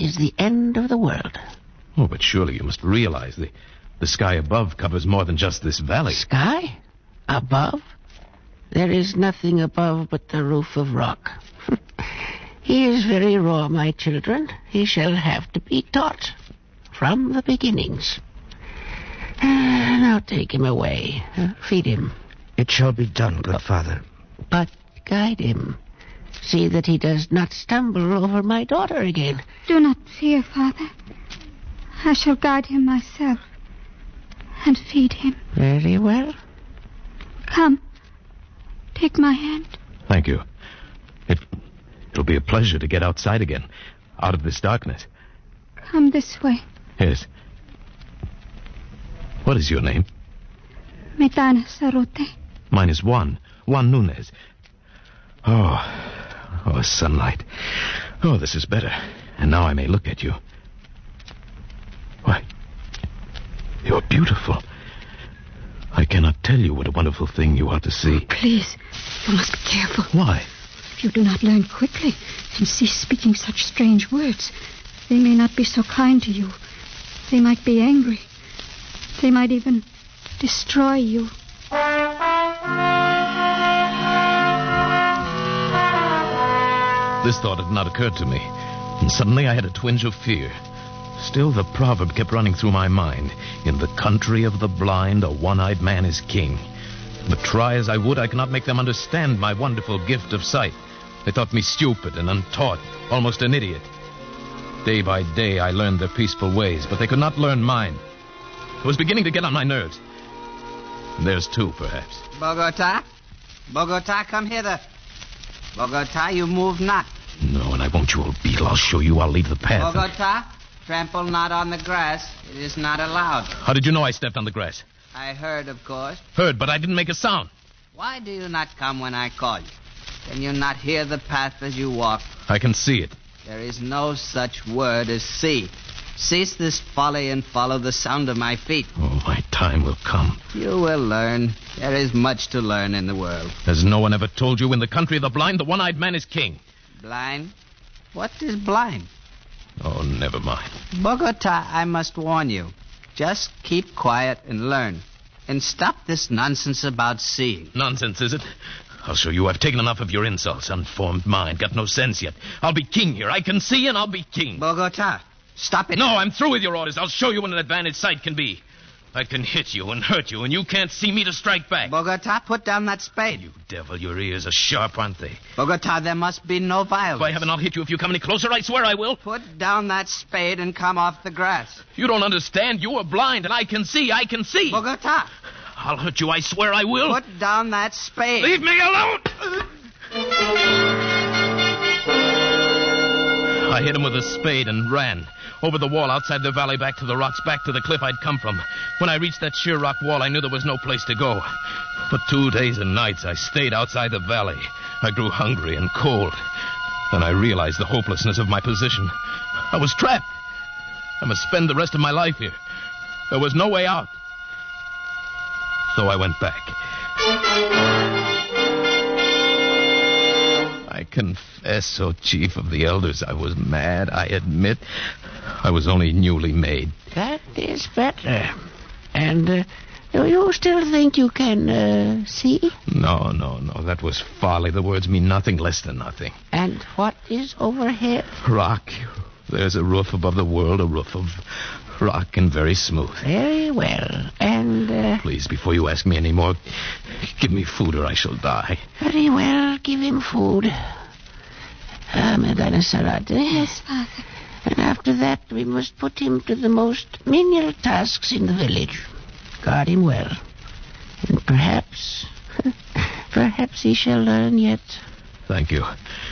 is the end of the world. Oh, but surely you must realize the sky above covers more than just this valley. Sky? Above? There is nothing above but the roof of rock. He is very raw, my children. He shall have to be taught from the beginnings. Now take him away. Feed him. It shall be done, good father. But guide him. See that he does not stumble over my daughter again. Do not fear, Father. I shall guide him myself and feed him. Very well. Come. Take my hand. Thank you. It'll be a pleasure to get outside again, out of this darkness. Come this way. Yes. What is your name? Medina Sarote. Mine is Juan Nunez. Oh, sunlight. Oh, this is better. And now I may look at you. Why, you're beautiful. I cannot tell you what a wonderful thing you are to see. Please, you must be careful. Why? If you do not learn quickly and cease speaking such strange words, they may not be so kind to you. They might be angry. They might even destroy you. This thought had not occurred to me, and suddenly I had a twinge of fear. Still, the proverb kept running through my mind. In the country of the blind, a one-eyed man is king. But try as I would, I could not make them understand my wonderful gift of sight. They thought me stupid and untaught, almost an idiot. Day by day, I learned their peaceful ways, but they could not learn mine. It was beginning to get on my nerves. Theirs too, perhaps. Bogota, come hither. Bogota, you move not. No, and I won't, you old beetle. I'll show you. I'll leave the path. Bogota, trample not on the grass. It is not allowed. How did you know I stepped on the grass? I heard, of course. Heard, but I didn't make a sound. Why do you not come when I call you? Can you not hear the path as you walk? I can see it. There is no such word as see. Cease this folly and follow the sound of my feet. Oh, my time will come. You will learn. There is much to learn in the world. Has no one ever told you in the country of the blind, the one-eyed man is king? Blind? What is blind? Oh, never mind. Bogota, I must warn you. Just keep quiet and learn. And stop this nonsense about seeing. Nonsense, is it? I'll show you I've taken enough of your insults. Unformed mind, got no sense yet. I'll be king here. I can see and I'll be king. Bogota, stop it. No, I'm through with your orders. I'll show you what an advantage sight can be. I can hit you and hurt you, and you can't see me to strike back. Bogota, put down that spade. You devil, your ears are sharp, aren't they? Bogota, there must be no violence. If I haven't, I'll hit you if you come any closer. I swear I will. Put down that spade and come off the grass. You don't understand. You are blind, and I can see. I can see. Bogota. I'll hurt you. I swear I will. Put down that spade. Leave me alone! I hit him with a spade and ran. Over the wall outside the valley, back to the rocks, back to the cliff I'd come from. When I reached that sheer rock wall, I knew there was no place to go. For 2 days and nights, I stayed outside the valley. I grew hungry and cold. Then I realized the hopelessness of my position. I was trapped. I must spend the rest of my life here. There was no way out. So I went back. I confess, O chief of the elders, I was mad, I admit. I was only newly made. That is better. And do you still think you can see? No. That was folly. The words mean nothing, less than nothing. And what is overhead? Rock. There's a roof above the world, a roof of rock and very smooth. Very well. And... Please, before you ask me any more, give me food or I shall die. Very well, give him food. Medina Sarote. Yes, Father. And after that, we must put him to the most menial tasks in the village. Guard him well. And perhaps he shall learn yet. Thank you.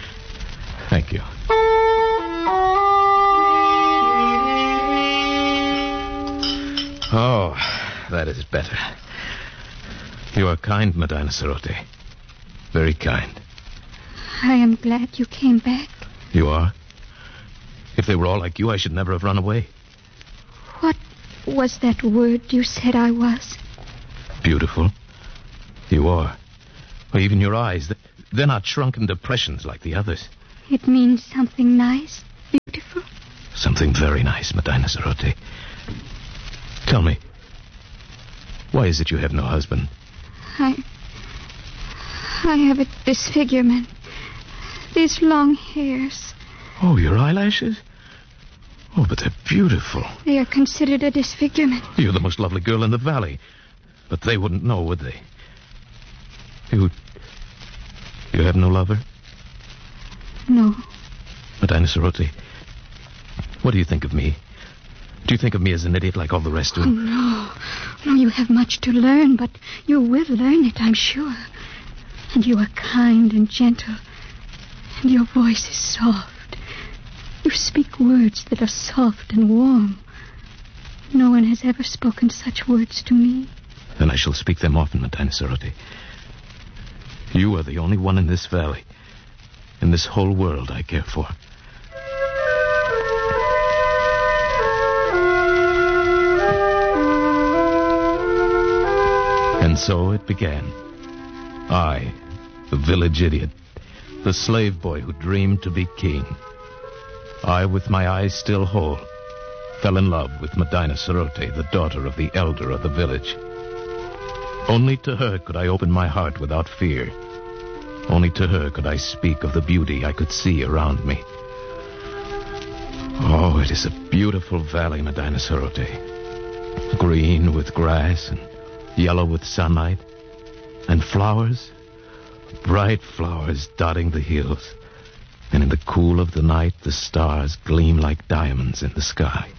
Oh, that is better. You are kind, Medina Sarote. Very kind. I am glad you came back. You are? If they were all like you, I should never have run away. What was that word you said I was? Beautiful. You are. Or even your eyes. They're not shrunken depressions like the others. It means something nice, beautiful. Something very nice, Medina Sarote. Tell me, why is it you have no husband? I have a disfigurement. These long hairs. Oh, your eyelashes? Oh, but they're beautiful. They are considered a disfigurement. You're the most lovely girl in the valley. But they wouldn't know, would they? You have no lover? No. Medina Sarote, what do you think of me? Do you think of me as an idiot like all the rest do? Oh, no. No, you have much to learn, but you will learn it, I'm sure. And you are kind and gentle. And your voice is soft. You speak words that are soft and warm. No one has ever spoken such words to me. Then I shall speak them often, Medina Sarote. You are the only one in this valley, in this whole world I care for. And so it began. I, the village idiot, the slave boy who dreamed to be king. I, with my eyes still whole, fell in love with Medina Sarote, the daughter of the elder of the village. Only to her could I open my heart without fear. Only to her could I speak of the beauty I could see around me. Oh, it is a beautiful valley, Medina Sarote. Green with grass and yellow with sunlight. And flowers, bright flowers dotting the hills. And in the cool of the night, the stars gleam like diamonds in the sky.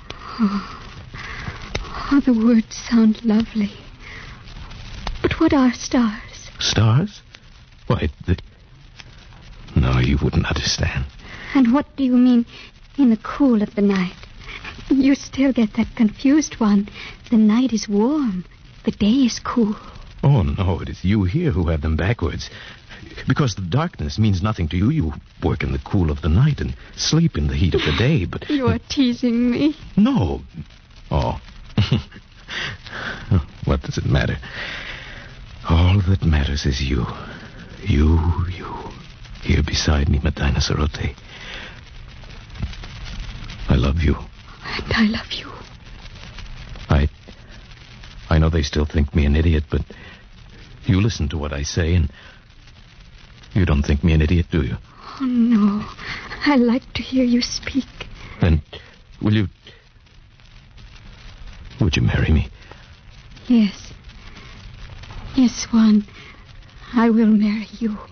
Oh, the words sound lovely. But what are stars? Stars? Why, No, you wouldn't understand. And what do you mean, in the cool of the night? You still get that confused one. The night is warm. The day is cool. Oh, no, it is you here who have them backwards. Because the darkness means nothing to you. You work in the cool of the night and sleep in the heat of the day, but... You are teasing me. No. Oh. What does it matter? All that matters is you. You. Here beside me, Medina Sarote. I love you. And I love you. I know they still think me an idiot, but you listen to what I say, and you don't think me an idiot, do you? Oh, no. I like to hear you speak. Then would you marry me? Yes. Yes, Juan. I will marry you.